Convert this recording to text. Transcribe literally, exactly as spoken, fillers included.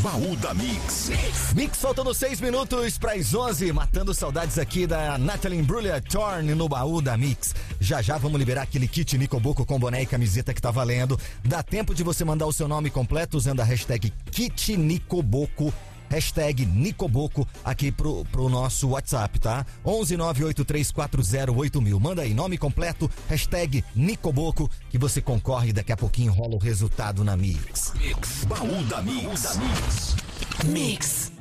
Baú da Mix. Mix faltando seis minutos para as onze, matando saudades aqui da Natalie Imbruglia Thorne no Baú da Mix. Já já vamos liberar aquele kit Nicoboco com boné e camiseta que tá valendo. Dá tempo de você mandar o seu nome completo usando a hashtag kit Nicoboco. Hashtag Nicoboco aqui pro, pro nosso WhatsApp, tá? onze nove oito três quatro zero oito mil. Manda aí, nome completo, hashtag Nicoboco, que você concorre e daqui a pouquinho rola o resultado na Mix. Mix. Baú da Mix. Mix. Mix.